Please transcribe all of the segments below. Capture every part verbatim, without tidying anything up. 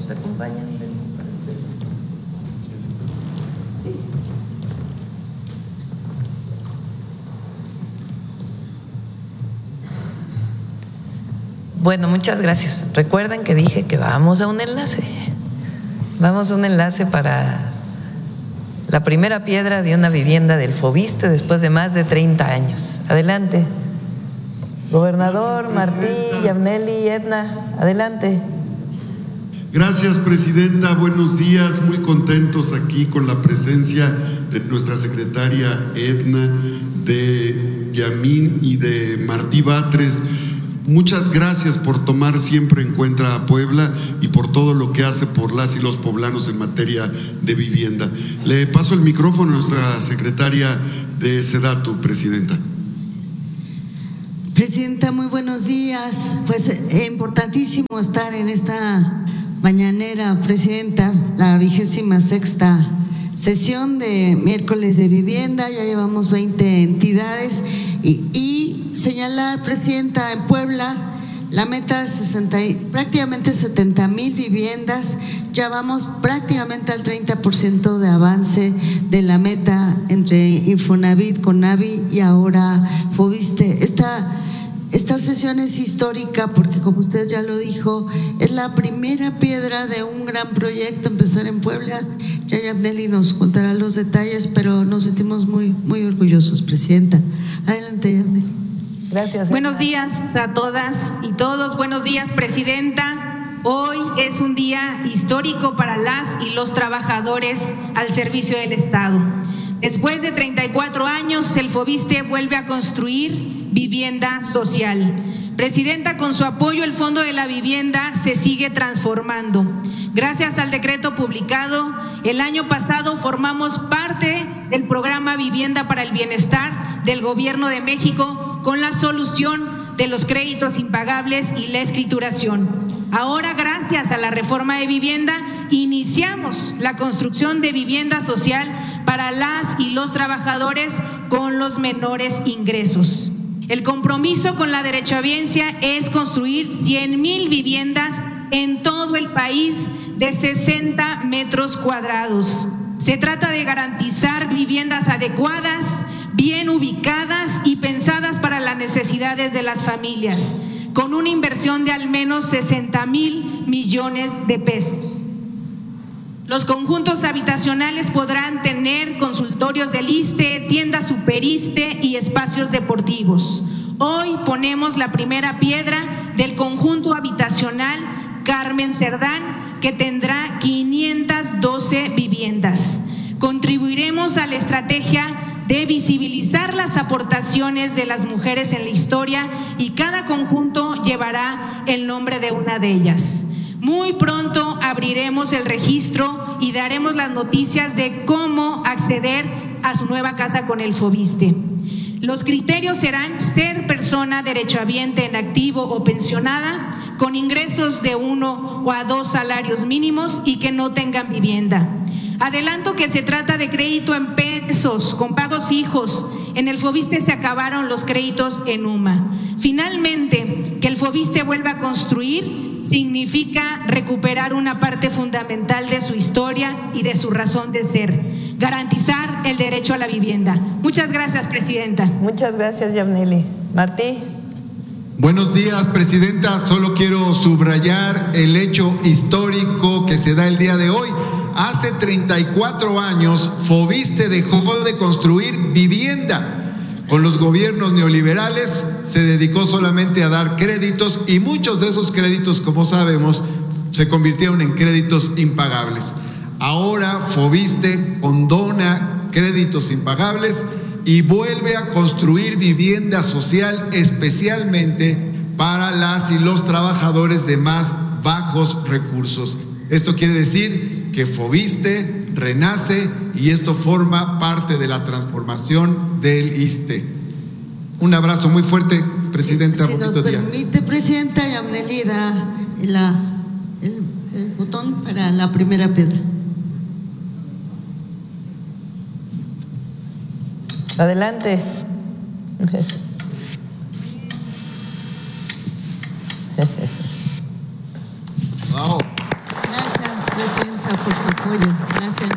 nos acompañan. Sí. Bueno, muchas gracias. Recuerden que dije que vamos a un enlace. Vamos a un enlace para la primera piedra de una vivienda del Foviste después de más de treinta años. Adelante. Gobernador, Martí, Yamneli, Edna, adelante. Gracias, presidenta. Buenos días. Muy contentos aquí con la presencia de nuestra secretaria Edna, de Yamín y de Martí Batres. Muchas gracias por tomar siempre en cuenta a Puebla y por todo lo que hace por las y los poblanos en materia de vivienda. Le paso el micrófono a nuestra secretaria de SEDATU, presidenta. Presidenta, muy buenos días. Pues es importantísimo estar en esta mañanera, presidenta, la vigésima sexta sesión de miércoles de vivienda. Ya llevamos veinte entidades y, y señalar, presidenta, en Puebla la meta es sesenta, prácticamente setenta mil viviendas. Ya vamos prácticamente al treinta por ciento de avance de la meta entre Infonavit, Conavi y ahora Foviste. Esta Esta sesión es histórica porque, como usted ya lo dijo, es la primera piedra de un gran proyecto empezar en Puebla. Ya Yamneli nos contará los detalles, pero nos sentimos muy, muy orgullosos, presidenta. Adelante, Yamneli. Gracias. Buenos días a todas y todos. Buenos días, presidenta. Hoy es un día histórico para las y los trabajadores al servicio del Estado. Después de treinta y cuatro años, el Foviste vuelve a construir vivienda social. Presidenta, con su apoyo el Fondo de la Vivienda se sigue transformando. Gracias al decreto publicado el año pasado, formamos parte del programa Vivienda para el Bienestar del Gobierno de México con la solución de los créditos impagables y la escrituración. Ahora, gracias a la reforma de vivienda, iniciamos la construcción de vivienda social para las y los trabajadores con los menores ingresos. El compromiso con la derechohabiencia es construir cien mil viviendas en todo el país de sesenta metros cuadrados. Se trata de garantizar viviendas adecuadas, bien ubicadas y pensadas para las necesidades de las familias, con una inversión de al menos sesenta mil millones de pesos. Los conjuntos habitacionales podrán tener consultorios del ISSSTE, tiendas Superiste y espacios deportivos. Hoy ponemos la primera piedra del conjunto habitacional Carmen Cerdán, que tendrá quinientas doce viviendas. Contribuiremos a la estrategia de visibilizar las aportaciones de las mujeres en la historia y cada conjunto llevará el nombre de una de ellas. Muy pronto abriremos el registro y daremos las noticias de cómo acceder a su nueva casa con el Foviste. Los criterios serán ser persona derechohabiente en activo o pensionada, con ingresos de uno o a dos salarios mínimos y que no tengan vivienda. Adelanto que se trata de crédito en pesos, con pagos fijos. En el Foviste se acabaron los créditos en UMA. Finalmente, que el Foviste vuelva a construir significa recuperar una parte fundamental de su historia y de su razón de ser, garantizar el derecho a la vivienda. Muchas gracias, presidenta. Muchas gracias, Yamneli. Martí. Buenos días, presidenta. Solo quiero subrayar el hecho histórico que se da el día de hoy. Hace treinta y cuatro años, Foviste dejó de construir vivienda. Con los gobiernos neoliberales se dedicó solamente a dar créditos y muchos de esos créditos, como sabemos, se convirtieron en créditos impagables. Ahora Foviste condona créditos impagables y vuelve a construir vivienda social especialmente para las y los trabajadores de más bajos recursos. Esto quiere decir que Foviste renace y esto forma parte de la transformación del ISSSTE. Un abrazo muy fuerte, presidenta. Si nos permite, presidenta, Yamneli da la, el, el botón para la primera piedra. Adelante. Wow. Gracias. por su apoyo. Gracias.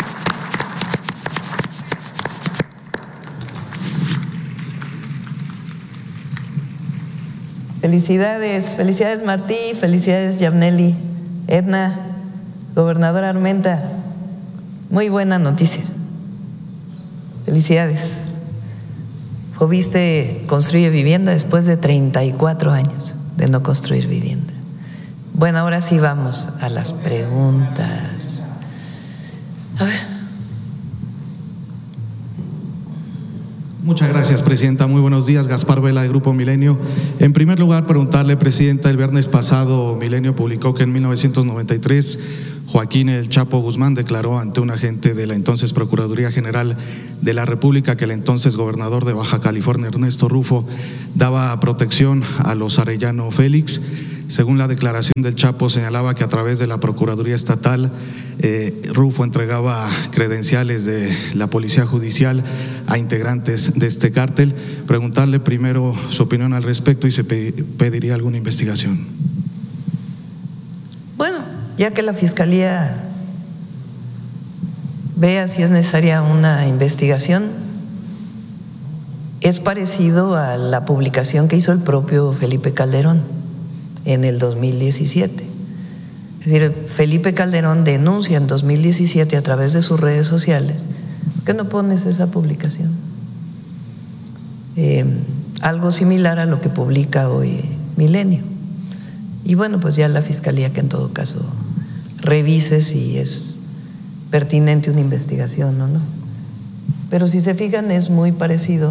Felicidades, felicidades Martí, felicidades Yamneli, Edna, gobernadora Armenta, muy buena noticia. Felicidades. Foviste construye vivienda después de treinta y cuatro años de no construir vivienda. Bueno, ahora sí vamos a las preguntas. A ver. Muchas gracias, Presidenta. Muy buenos días. Gaspar Vela, de Grupo Milenio. En primer lugar, preguntarle, Presidenta, el viernes pasado Milenio publicó que en mil novecientos noventa y tres Joaquín El Chapo Guzmán declaró ante un agente de la entonces Procuraduría General de la República que el entonces gobernador de Baja California, Ernesto Rufo, daba protección a los Arellano Félix. Según la declaración del Chapo, señalaba que a través de la Procuraduría Estatal, eh, Rufo entregaba credenciales de la Policía Judicial a integrantes de este cártel. Preguntarle primero su opinión al respecto y se pediría alguna investigación. Bueno, ya que la Fiscalía vea si es necesaria una investigación, es parecido a la publicación que hizo el propio Felipe Calderón en el dos mil diecisiete. Es decir, Felipe Calderón denuncia en dos mil diecisiete a través de sus redes sociales. ¿Por qué no pones esa publicación? Eh, algo similar a lo que publica hoy Milenio. Y bueno, pues ya la Fiscalía que en todo caso revise si es pertinente una investigación o no. Pero si se fijan, es muy parecido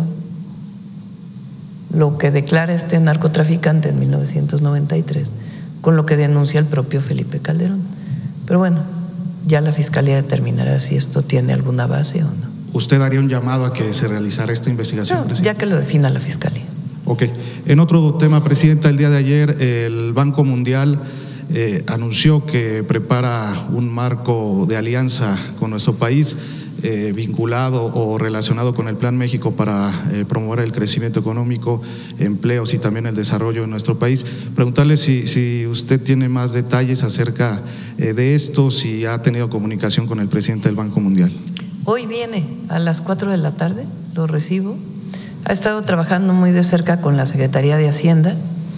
lo que declara este narcotraficante en mil novecientos noventa y tres con lo que denuncia el propio Felipe Calderón. Pero bueno, ya la Fiscalía determinará si esto tiene alguna base o no. ¿Usted haría un llamado a que se realizara esta investigación? No, ya que lo defina la Fiscalía. Ok. En otro tema, Presidenta, el día de ayer el Banco Mundial eh, anunció que prepara un marco de alianza con nuestro país Eh, vinculado o relacionado con el Plan México para eh, promover el crecimiento económico, empleos y también el desarrollo en nuestro país. Preguntarle si, si usted tiene más detalles acerca eh, de esto, si ha tenido comunicación con el presidente del Banco Mundial. Hoy viene a las cuatro de la tarde, lo recibo. Ha estado trabajando muy de cerca con la Secretaría de Hacienda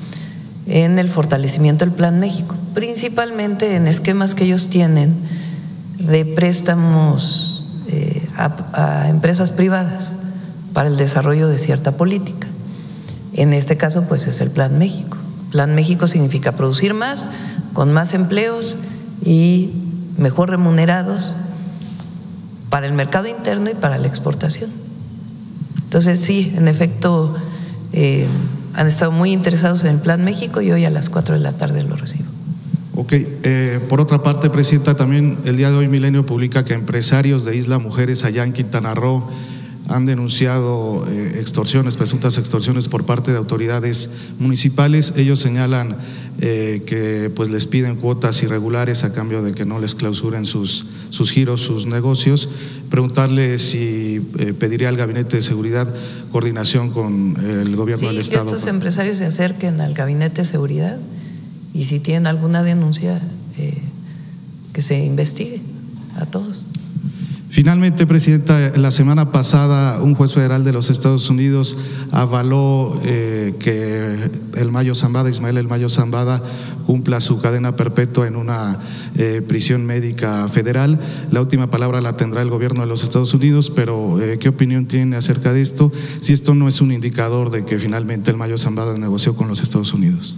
en el fortalecimiento del Plan México, principalmente en esquemas que ellos tienen de préstamos Eh, a, a empresas privadas para el desarrollo de cierta política. En este caso, pues es el Plan México. Plan México significa producir más, con más empleos y mejor remunerados para el mercado interno y para la exportación. Entonces, sí, en efecto, eh, han estado muy interesados en el Plan México y hoy a las cuatro de la tarde lo recibo. Ok, eh, por otra parte, Presidenta, también el día de hoy Milenio publica que empresarios de Isla Mujeres allá en Quintana Roo han denunciado eh, extorsiones, presuntas extorsiones por parte de autoridades municipales. Ellos señalan eh, que pues les piden cuotas irregulares a cambio de que no les clausuren sus, sus giros, sus negocios. Preguntarle si eh, pediría al Gabinete de Seguridad coordinación con el gobierno sí, del Estado. Sí, que estos empresarios se acerquen al Gabinete de Seguridad y si tienen alguna denuncia, eh, que se investigue a todos. Finalmente, Presidenta, la semana pasada un juez federal de los Estados Unidos avaló eh, que el Mayo Zambada, Ismael El Mayo Zambada, cumpla su cadena perpetua en una eh, prisión médica federal. La última palabra la tendrá el gobierno de los Estados Unidos, pero eh, ¿qué opinión tiene acerca de esto? Si esto no es un indicador de que finalmente el Mayo Zambada negoció con los Estados Unidos.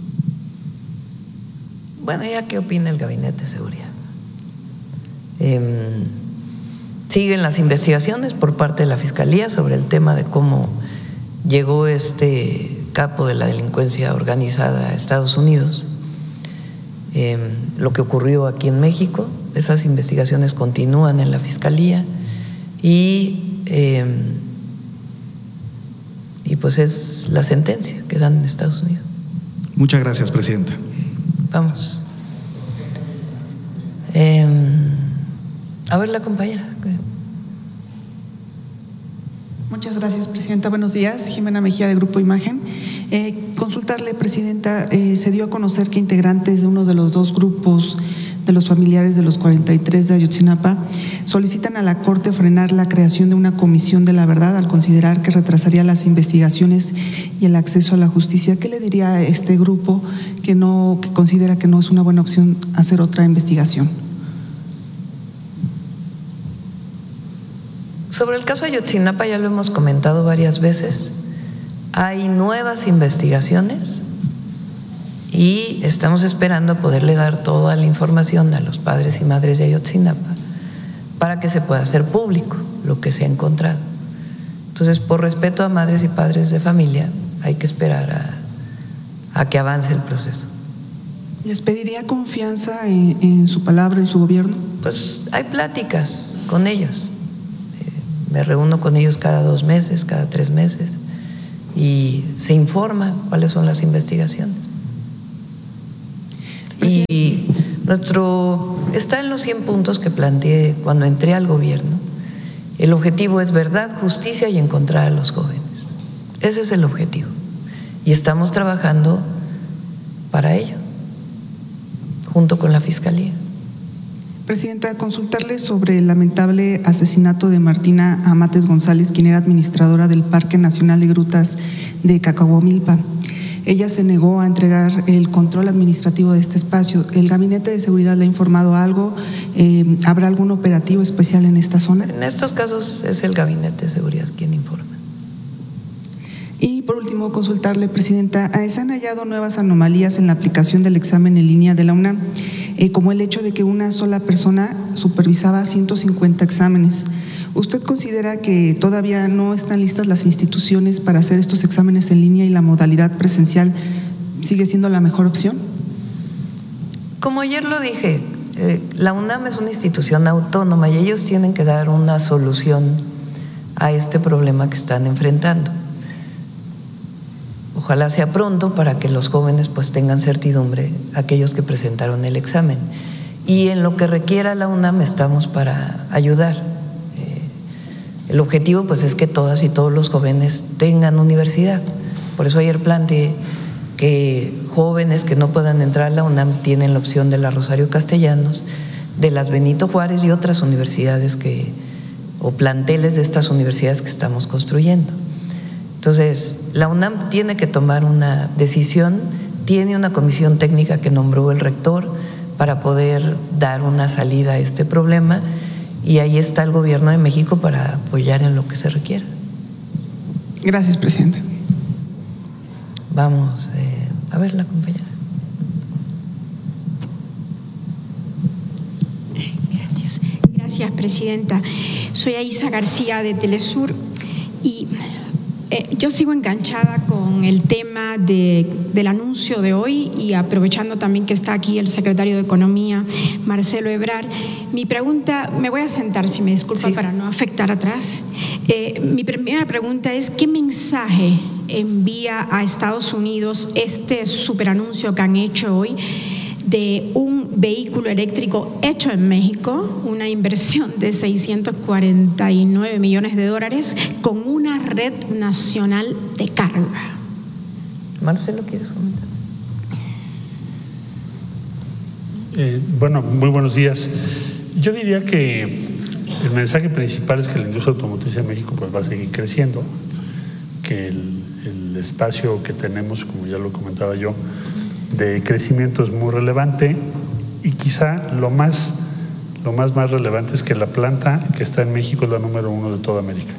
Bueno, ya qué opina el Gabinete de Seguridad. Eh, siguen las investigaciones por parte de la Fiscalía sobre el tema de cómo llegó este capo de la delincuencia organizada a Estados Unidos, eh, lo que ocurrió aquí en México. Esas investigaciones continúan en la Fiscalía y, eh, y pues es la sentencia que dan en Estados Unidos. Muchas gracias, Presidenta. Vamos. Eh, a ver la compañera. Muchas gracias, Presidenta. Buenos días. Jimena Mejía, de Grupo Imagen. Eh, consultarle, Presidenta, eh, se dio a conocer que integrantes de uno de los dos grupos de los familiares de los cuarenta y tres de Ayotzinapa solicitan a la Corte frenar la creación de una comisión de la verdad al considerar que retrasaría las investigaciones y el acceso a la justicia. ¿Qué le diría a este grupo que no que considera que no es una buena opción hacer otra investigación? Sobre el caso Ayotzinapa ya lo hemos comentado varias veces. Hay nuevas investigaciones y estamos esperando poderle dar toda la información a los padres y madres de Ayotzinapa para que se pueda hacer público lo que se ha encontrado. Entonces, por respeto a madres y padres de familia, hay que esperar a, a que avance el proceso. ¿Les pediría confianza en, en su palabra, en su gobierno? Pues hay pláticas con ellos. Eh, me reúno con ellos cada dos meses, cada tres meses, y se informa cuáles son las investigaciones. Y nuestro está en los cien puntos que planteé cuando entré al gobierno. El objetivo es verdad, justicia y encontrar a los jóvenes. Ese es el objetivo. Y estamos trabajando para ello, junto con la Fiscalía. Presidenta, consultarle sobre el lamentable asesinato de Martina Amates González, quien era administradora del Parque Nacional de Grutas de Cacahuamilpa. Ella se negó a entregar el control administrativo de este espacio. ¿El Gabinete de Seguridad le ha informado algo? Eh, ¿Habrá algún operativo especial en esta zona? En estos casos es el Gabinete de Seguridad quien informa. Y por último, consultarle, Presidenta, se han hallado nuevas anomalías en la aplicación del examen en línea de la UNAM, eh, como el hecho de que una sola persona supervisaba ciento cincuenta exámenes. ¿Usted considera que todavía no están listas las instituciones para hacer estos exámenes en línea y la modalidad presencial sigue siendo la mejor opción? Como ayer lo dije, eh, la UNAM es una institución autónoma y ellos tienen que dar una solución a este problema que están enfrentando. Ojalá sea pronto para que los jóvenes pues tengan certidumbre, aquellos que presentaron el examen. Y en lo que requiera la UNAM estamos para ayudar. Eh, el objetivo pues es que todas y todos los jóvenes tengan universidad. Por eso ayer planteé que jóvenes que no puedan entrar a la UNAM tienen la opción de la Rosario Castellanos, de las Benito Juárez y otras universidades que, o planteles de estas universidades que estamos construyendo. Entonces, la UNAM tiene que tomar una decisión, tiene una comisión técnica que nombró el rector para poder dar una salida a este problema y ahí está el gobierno de México para apoyar en lo que se requiera. Gracias, Presidenta. Vamos eh, a ver la compañera. Gracias, gracias, Presidenta. Soy Aisa García de Telesur y Eh, yo sigo enganchada con el tema de, del anuncio de hoy y aprovechando también que está aquí el secretario de Economía, Marcelo Ebrard. Mi pregunta, me voy a sentar, si me disculpa, sí, para no afectar atrás. Eh, mi primera pregunta es, ¿qué mensaje envía a Estados Unidos este superanuncio que han hecho hoy de un vehículo eléctrico hecho en México, una inversión de seiscientos cuarenta y nueve millones de dólares con una red nacional de carga? Marcelo, ¿quieres comentar? Eh, bueno, muy buenos días. Yo diría que el mensaje principal es que la industria automotriz en México pues, va a seguir creciendo, que el, el espacio que tenemos, como ya lo comentaba yo, de crecimiento es muy relevante y quizá lo más, lo más, más relevante es que la planta que está en México es la número uno de toda América.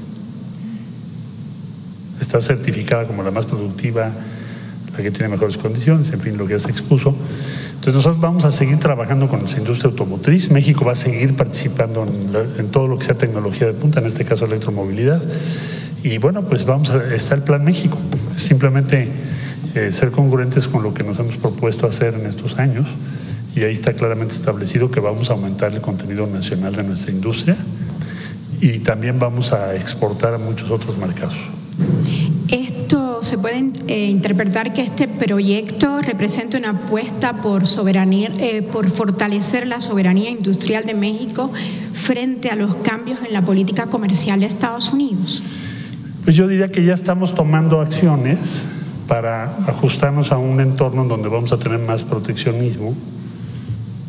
Está certificada como la más productiva, la que tiene mejores condiciones, en fin, lo que ya se expuso. Entonces nosotros vamos a seguir trabajando con esa industria automotriz. México va a seguir participando en, la, en todo lo que sea tecnología de punta, en este caso electromovilidad. Y bueno, pues vamos a, está el Plan México. Simplemente Eh, ser congruentes con lo que nos hemos propuesto hacer en estos años y ahí está claramente establecido que vamos a aumentar el contenido nacional de nuestra industria y también vamos a exportar a muchos otros mercados. Esto se puede eh, interpretar que este proyecto representa una apuesta por soberanía, eh, por fortalecer la soberanía industrial de México frente a los cambios en la política comercial de Estados Unidos. Pues yo diría que ya estamos tomando acciones para ajustarnos a un entorno en donde vamos a tener más proteccionismo,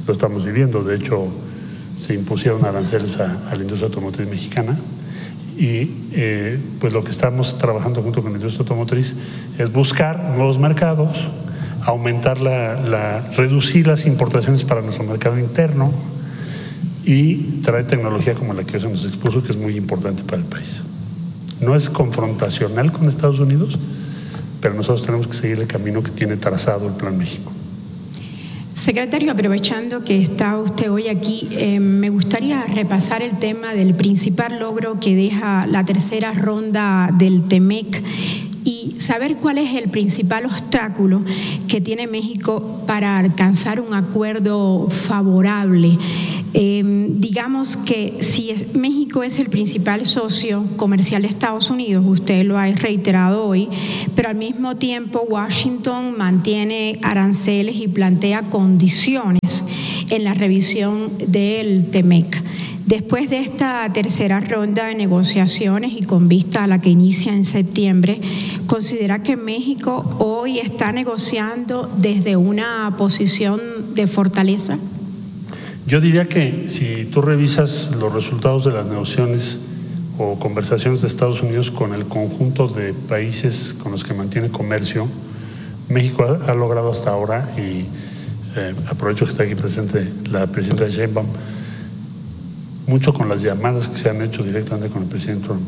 lo estamos viviendo. De hecho, se impusieron aranceles a, a la industria automotriz mexicana y eh, pues lo que estamos trabajando junto con la industria automotriz es buscar nuevos mercados, aumentar la, la reducir las importaciones para nuestro mercado interno y traer tecnología como la que hoy se nos expuso, que es muy importante para el país. No es confrontacional con Estados Unidos, pero nosotros tenemos que seguir el camino que tiene trazado el Plan México. Secretario, aprovechando que está usted hoy aquí, eh, me gustaría repasar el tema del principal logro que deja la tercera ronda del TEMEC y saber cuál es el principal obstáculo que tiene México para alcanzar un acuerdo favorable. Eh, digamos que si es, México es el principal socio comercial de Estados Unidos, usted lo ha reiterado hoy, pero al mismo tiempo Washington mantiene aranceles y plantea condiciones en la revisión del TEMEC. Después de esta tercera ronda de negociaciones y con vista a la que inicia en septiembre, ¿considera que México hoy está negociando desde una posición de fortaleza? Yo diría que si tú revisas los resultados de las negociaciones o conversaciones de Estados Unidos con el conjunto de países con los que mantiene comercio, México ha, ha logrado hasta ahora, y eh, aprovecho que está aquí presente la presidenta Sheinbaum, mucho con las llamadas que se han hecho directamente con el presidente Trump.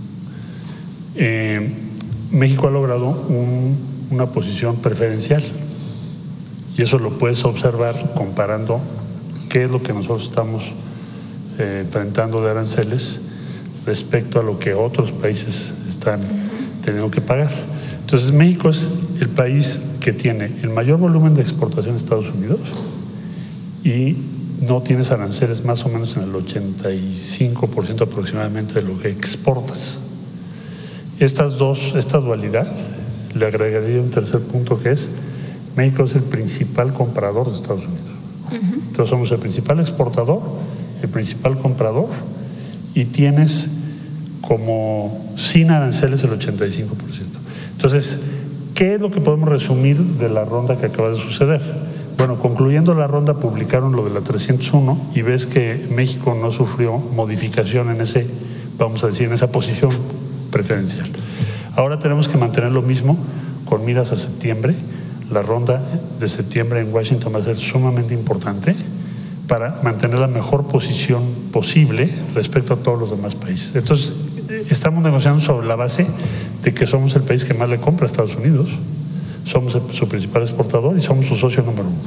Eh, México ha logrado un, una posición preferencial y eso lo puedes observar comparando qué es lo que nosotros estamos eh, enfrentando de aranceles respecto a lo que otros países están teniendo que pagar. Entonces México es el país que tiene el mayor volumen de exportación a Estados Unidos y no tienes aranceles más o menos en el ochenta y cinco por ciento aproximadamente de lo que exportas. Estas dos, esta dualidad, le agregaría un tercer punto que es, México es el principal comprador de Estados Unidos. Uh-huh. Entonces somos el principal exportador, el principal comprador y tienes como sin aranceles el ochenta y cinco por ciento. Entonces, ¿qué es lo que podemos resumir de la ronda que acaba de suceder? Bueno, concluyendo la ronda publicaron lo de la trescientos uno y ves que México no sufrió modificación en ese, vamos a decir, en esa posición preferencial. Ahora tenemos que mantener lo mismo con miras a septiembre. La ronda de septiembre en Washington va a ser sumamente importante para mantener la mejor posición posible respecto a todos los demás países. Entonces, estamos negociando sobre la base de que somos el país que más le compra a Estados Unidos. Somos su principal exportador y somos su socio número uno.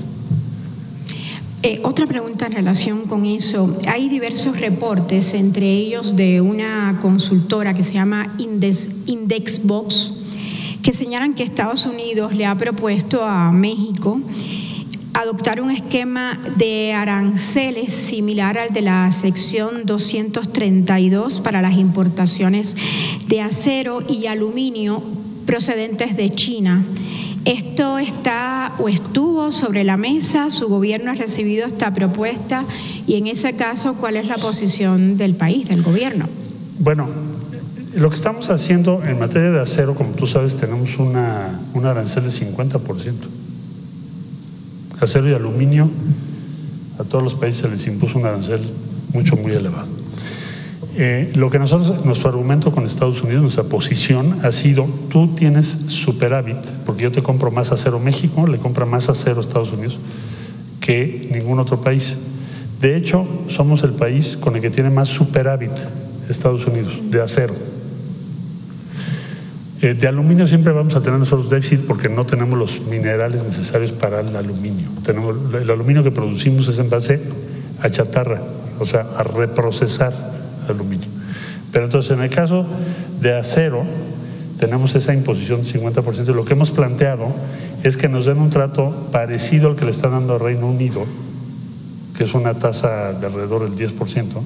Eh, otra pregunta en relación con eso. Hay diversos reportes, entre ellos de una consultora que se llama Index, Indexbox, que señalan que Estados Unidos le ha propuesto a México adoptar un esquema de aranceles similar al de la sección doscientos treinta y dos para las importaciones de acero y aluminio procedentes de China. ¿Esto está o estuvo sobre la mesa? ¿Su gobierno ha recibido esta propuesta? Y en ese caso, ¿cuál es la posición del país, del gobierno? Bueno, lo que estamos haciendo en materia de acero, como tú sabes, tenemos una, un arancel de cincuenta por ciento. Acero y aluminio, a todos los países se les impuso un arancel mucho, muy elevado. Eh, lo que nosotros, nuestro argumento con Estados Unidos, nuestra posición ha sido, tú tienes superávit, porque yo te compro más acero, México le compra más acero a Estados Unidos que ningún otro país. De hecho, somos el país con el que tiene más superávit Estados Unidos, de acero. Eh, de aluminio siempre vamos a tener nosotros déficit porque no tenemos los minerales necesarios para el aluminio. Tenemos, el aluminio que producimos es en base a chatarra, o sea, a reprocesar aluminio. Pero entonces en el caso de acero tenemos esa imposición del cincuenta por ciento y lo que hemos planteado es que nos den un trato parecido al que le está dando al Reino Unido, que es una tasa de alrededor del diez por ciento,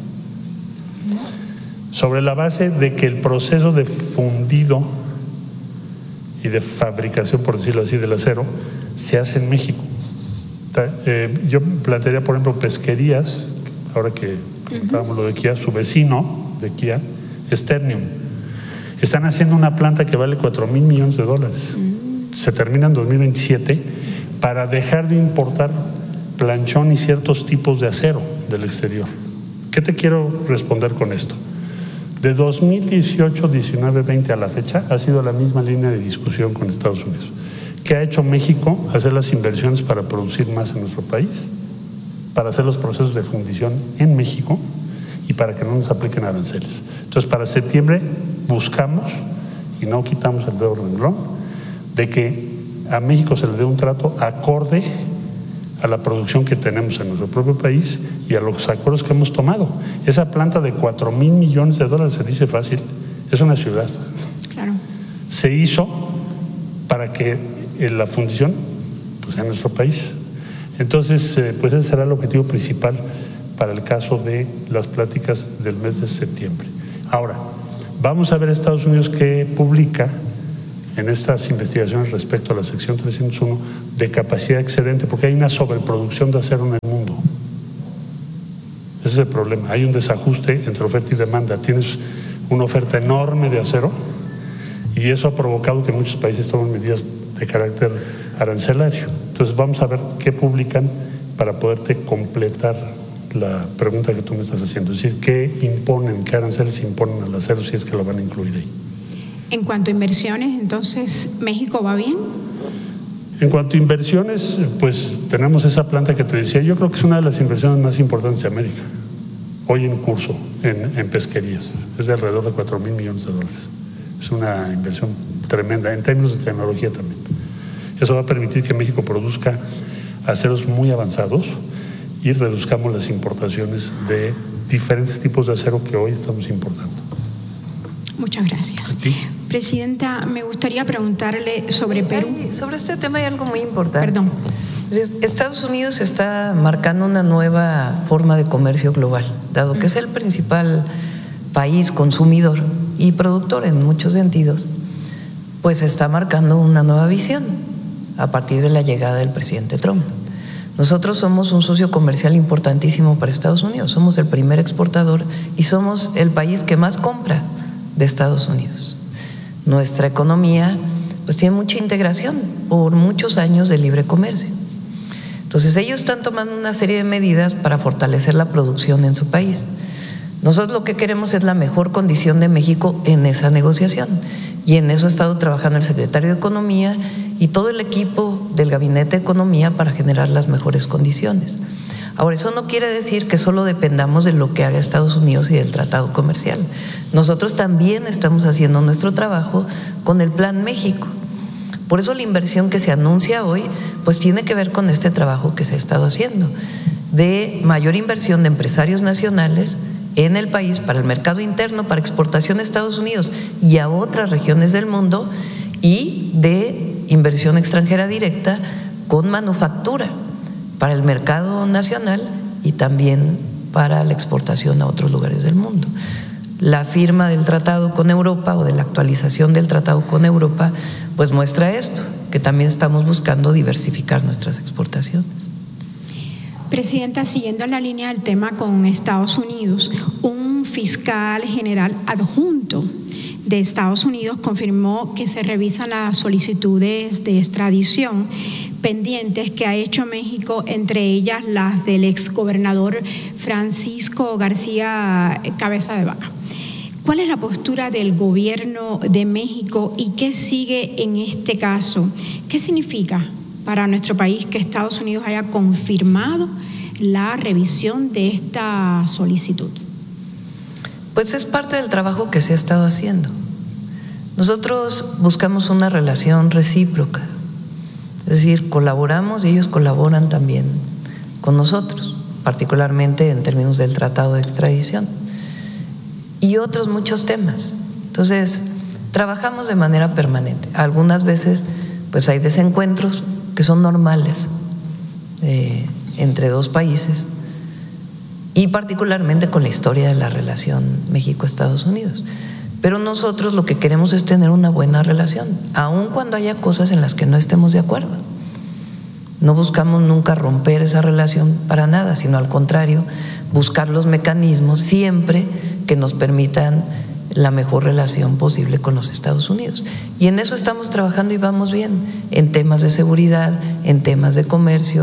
sobre la base de que el proceso de fundido y de fabricación, por decirlo así, del acero se hace en México. Eh, yo plantearía, por ejemplo, pesquerías, ahora que comentábamos lo de Kia, su vecino de Kia, Sternium, están haciendo una planta que vale cuatro mil millones de dólares. Se termina en dos mil veintisiete para dejar de importar planchón y ciertos tipos de acero del exterior. ¿Qué te quiero responder con esto? De dos mil dieciocho, diecinueve, veinte a la fecha ha sido la misma línea de discusión con Estados Unidos. ¿Qué ha hecho México? Hacer las inversiones para producir más en nuestro país, para hacer los procesos de fundición en México y para que no nos apliquen aranceles. Entonces, para septiembre buscamos, y no quitamos el dedo renglón, de que a México se le dé un trato acorde a la producción que tenemos en nuestro propio país y a los acuerdos que hemos tomado. Esa planta de cuatro mil millones de dólares, se dice fácil, es una ciudad. Claro. Se hizo para que la fundición pues, en nuestro país. Entonces, eh, pues ese será el objetivo principal para el caso de las pláticas del mes de septiembre. Ahora, vamos a ver Estados Unidos qué publica en estas investigaciones respecto a la sección trescientos uno de capacidad excedente, porque hay una sobreproducción de acero en el mundo. Ese es el problema. Hay un desajuste entre oferta y demanda. Tienes una oferta enorme de acero y eso ha provocado que muchos países tomen medidas de carácter arancelario. Entonces vamos a ver qué publican para poderte completar la pregunta que tú me estás haciendo. Es decir, qué imponen, qué aranceles imponen al acero si es que lo van a incluir ahí. En cuanto a inversiones, entonces, ¿México va bien? En cuanto a inversiones, pues tenemos esa planta que te decía, yo creo que es una de las inversiones más importantes de América, hoy en curso, en, en pesquerías, es de alrededor de cuatro mil millones de dólares. Es una inversión tremenda, en términos de tecnología también. Eso va a permitir que México produzca aceros muy avanzados y reduzcamos las importaciones de diferentes tipos de acero que hoy estamos importando. Muchas gracias. Presidenta, me gustaría preguntarle sobre Perú. Hay, sobre este tema hay algo muy importante. Perdón. Estados Unidos está marcando una nueva forma de comercio global, dado que es el principal país consumidor y productor en muchos sentidos, pues está marcando una nueva visión a partir de la llegada del presidente Trump. Nosotros somos un socio comercial importantísimo para Estados Unidos, somos el primer exportador y somos el país que más compra de Estados Unidos. Nuestra economía pues tiene mucha integración por muchos años de libre comercio. Entonces ellos están tomando una serie de medidas para fortalecer la producción en su país. Nosotros lo que queremos es la mejor condición de México en esa negociación y en eso ha estado trabajando el secretario de Economía y todo el equipo del Gabinete de Economía para generar las mejores condiciones. Ahora, eso no quiere decir que solo dependamos de lo que haga Estados Unidos y del tratado comercial. Nosotros también estamos haciendo nuestro trabajo con el Plan México. Por eso la inversión que se anuncia hoy pues tiene que ver con este trabajo que se ha estado haciendo de mayor inversión de empresarios nacionales en el país para el mercado interno, para exportación a Estados Unidos y a otras regiones del mundo y de inversión extranjera directa con manufactura para el mercado nacional y también para la exportación a otros lugares del mundo. La firma del tratado con Europa o de la actualización del tratado con Europa pues muestra esto, que también estamos buscando diversificar nuestras exportaciones. Presidenta, siguiendo la línea del tema con Estados Unidos, un fiscal general adjunto de Estados Unidos confirmó que se revisan las solicitudes de extradición pendientes que ha hecho México, entre ellas las del exgobernador Francisco García Cabeza de Vaca. ¿Cuál es la postura del gobierno de México y qué sigue en este caso? ¿Qué significa para nuestro país que Estados Unidos haya confirmado la revisión de esta solicitud? Pues es parte del trabajo que se ha estado haciendo. Nosotros buscamos una relación recíproca, es decir, colaboramos y ellos colaboran también con nosotros, particularmente en términos del tratado de extradición y otros muchos temas. Entonces, trabajamos de manera permanente. Algunas veces pues hay desencuentros que son normales eh, entre dos países y particularmente con la historia de la relación México-Estados Unidos. Pero nosotros lo que queremos es tener una buena relación, aun cuando haya cosas en las que no estemos de acuerdo. No buscamos nunca romper esa relación para nada, sino al contrario, buscar los mecanismos siempre que nos permitan la mejor relación posible con los Estados Unidos. Y en eso estamos trabajando y vamos bien, en temas de seguridad, en temas de comercio,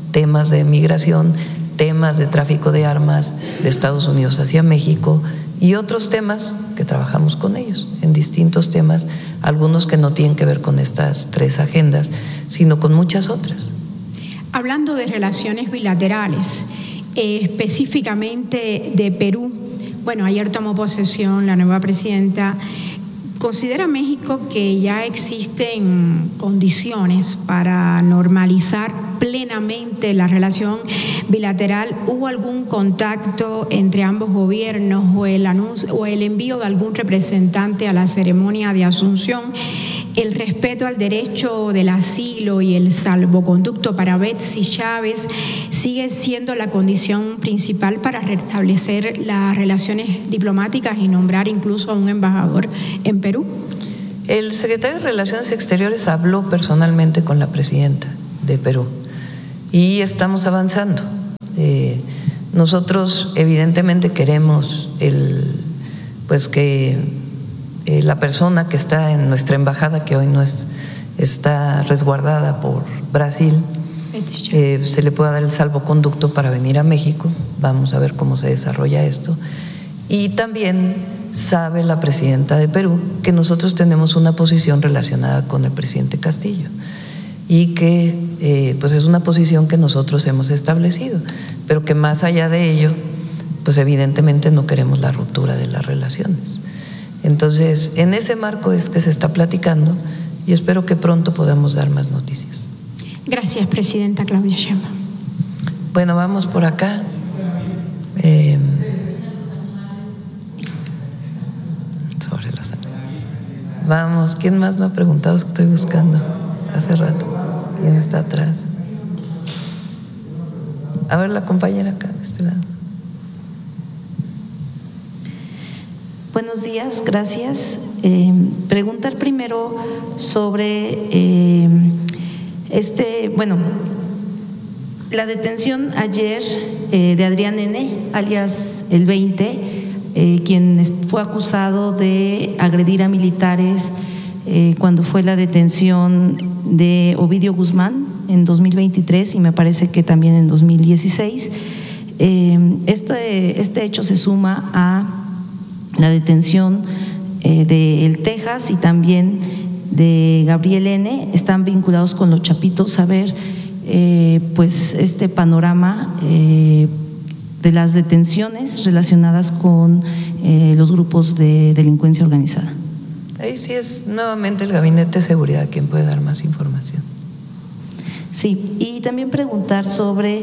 temas de migración, temas de tráfico de armas de Estados Unidos hacia México y otros temas que trabajamos con ellos, en distintos temas, algunos que no tienen que ver con estas tres agendas, sino con muchas otras. Hablando de relaciones bilaterales, eh, específicamente de Perú, bueno, ayer tomó posesión la nueva presidenta. ¿Considera México que ya existen condiciones para normalizar plenamente la relación bilateral? ¿Hubo algún contacto entre ambos gobiernos o el anuncio o el envío de algún representante a la ceremonia de Asunción? ¿El respeto al derecho del asilo y el salvoconducto para Betsy Chávez sigue siendo la condición principal para restablecer las relaciones diplomáticas y nombrar incluso a un embajador en Perú? El secretario de Relaciones Exteriores habló personalmente con la presidenta de Perú y estamos avanzando. Eh, nosotros evidentemente queremos el, pues que Eh, la persona que está en nuestra embajada, que hoy no es, está resguardada por Brasil, eh, se le pueda dar el salvoconducto para venir a México. Vamos a ver cómo se desarrolla esto. Y también sabe la presidenta de Perú que nosotros tenemos una posición relacionada con el presidente Castillo y que eh, pues es una posición que nosotros hemos establecido, pero que más allá de ello, pues evidentemente no queremos la ruptura de las relaciones. Entonces, en ese marco es que se está platicando y espero que pronto podamos dar más noticias. Gracias, presidenta Claudia Sheinbaum. Bueno, vamos por acá. Eh, sobre los Vamos, ¿quién más me ha preguntado? Es que estoy buscando hace rato. ¿Quién está atrás? A ver, la compañera acá, de este lado. Buenos días, gracias. Eh, preguntar primero sobre eh, este, bueno, la detención ayer eh, de Adrián N., alias el veinte, eh, quien fue acusado de agredir a militares eh, cuando fue la detención de Ovidio Guzmán en dos mil veintitrés y me parece que también en dos mil dieciséis. Eh, este, este hecho se suma a la detención eh, de El Texas y también de Gabriel N. Están vinculados con los Chapitos. Saber eh, pues este panorama eh, de las detenciones relacionadas con eh, los grupos de delincuencia organizada. Ahí sí es nuevamente el Gabinete de Seguridad quien puede dar más información. Sí, y también preguntar sobre,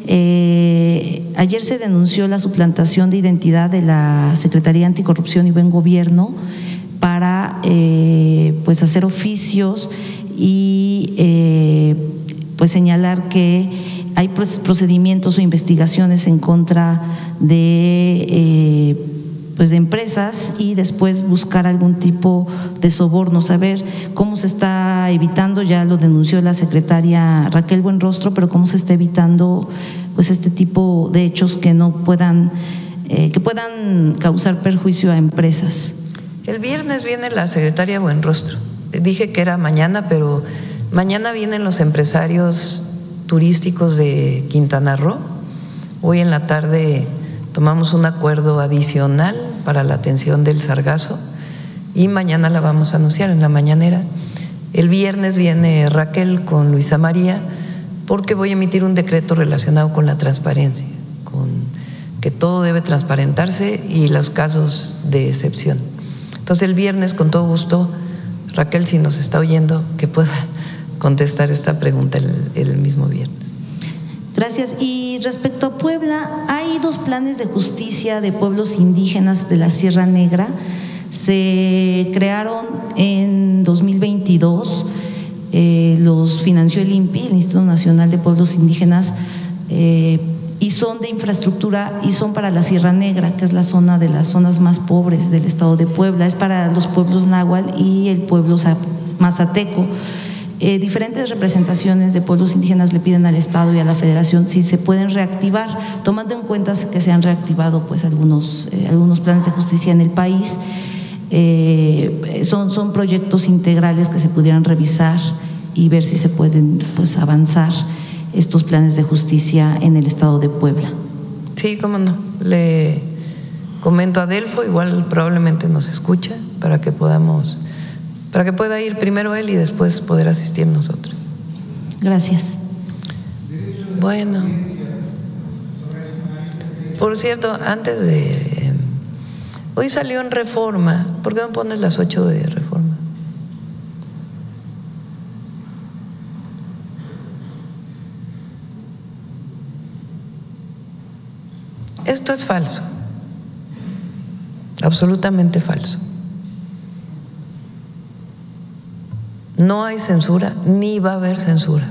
eh, ayer se denunció la suplantación de identidad de la Secretaría Anticorrupción y Buen Gobierno para eh, pues hacer oficios y eh, pues señalar que hay procedimientos o investigaciones en contra de eh, pues de empresas y después buscar algún tipo de soborno, saber cómo se está evitando, ya lo denunció la secretaria Raquel Buenrostro, pero cómo se está evitando pues este tipo de hechos que no puedan, eh, que puedan causar perjuicio a empresas. El viernes viene la secretaria Buenrostro, dije que era mañana, pero mañana vienen los empresarios turísticos de Quintana Roo. Hoy en la tarde tomamos un acuerdo adicional para la atención del sargazo y mañana la vamos a anunciar en la mañanera. El viernes viene Raquel con Luisa María porque voy a emitir un decreto relacionado con la transparencia, con que todo debe transparentarse y los casos de excepción. Entonces el viernes, con todo gusto, Raquel, si nos está oyendo, que pueda contestar esta pregunta el, el mismo viernes. Gracias. Y respecto a Puebla, hay dos planes de justicia de pueblos indígenas de la Sierra Negra. Se crearon en dos mil veintidós, eh, los financió el I N P I, el Instituto Nacional de Pueblos Indígenas, eh, y son de infraestructura y son para la Sierra Negra, que es la zona de las zonas más pobres del estado de Puebla. Es para los pueblos náhuatl y el pueblo mazateco. Eh, diferentes representaciones de pueblos indígenas le piden al Estado y a la Federación si se pueden reactivar, tomando en cuenta que se han reactivado pues algunos, eh, algunos planes de justicia en el país. Eh, son, son proyectos integrales que se pudieran revisar y ver si se pueden pues avanzar. estos planes de justicia en el estado de Puebla. Sí, cómo no. Le comento a Adelfo, igual probablemente nos escucha, para que podamos, para que pueda ir primero él y después poder asistir nosotros. Gracias. Bueno, por cierto, antes de… Hoy salió en Reforma, ¿por qué no pones las ocho de Reforma? Esto es falso, absolutamente falso. No hay censura, ni va a haber censura.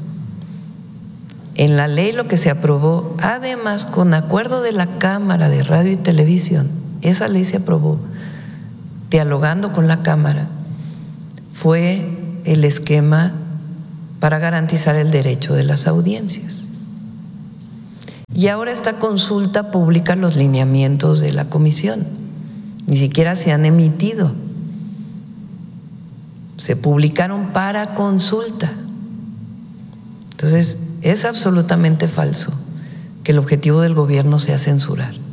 En la ley lo que se aprobó, además con acuerdo de la Cámara de Radio y Televisión, esa ley se aprobó dialogando con la Cámara, fue el esquema para garantizar el derecho de las audiencias. Y ahora esta consulta publica los lineamientos de la comisión, ni siquiera se han emitido, se publicaron para consulta. Entonces, es absolutamente falso que el objetivo del gobierno sea censurar.